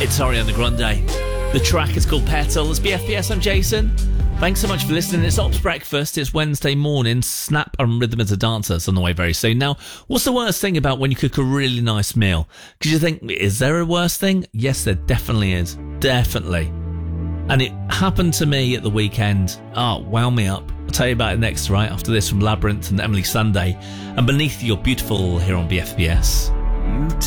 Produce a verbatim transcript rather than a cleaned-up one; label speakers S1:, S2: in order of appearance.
S1: It's Ariana Grande. The track is called Petals. B F B S, I'm Jason. Thanks so much for listening. It's Ops Breakfast. It's Wednesday morning. Snap and Rhythm as a Dancer is on the way very soon. Now, what's the worst thing about when you cook a really nice meal? Because you think, is there a worst thing? Yes, there definitely is. Definitely. And it happened to me at the weekend. Oh, wow me up. I'll tell you about it next, right? After this from Labyrinth and Emily Sunday. And Beneath Your Beautiful here on B F B S.